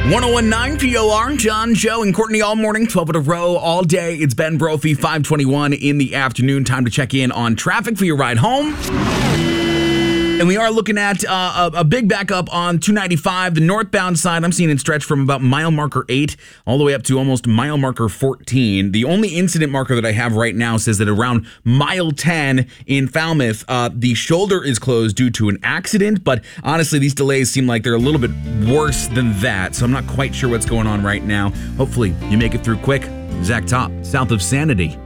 1019 POR, John, Joe, and Courtney all morning, 12 in a row, all day. It's Ben Brophy, 521 in the afternoon. Time to check in on traffic for your ride home. And we are looking at a big backup on 295, the northbound side. I'm seeing it stretch from about mile marker 8 all the way up to almost mile marker 14. The only incident marker that I have right now says that around mile 10 in Falmouth, the shoulder is closed due to an accident. But honestly, these delays seem like they're a little bit worse than that. So I'm not quite sure what's going on right now. Hopefully you make it through quick. Zach Top, south of Sanity.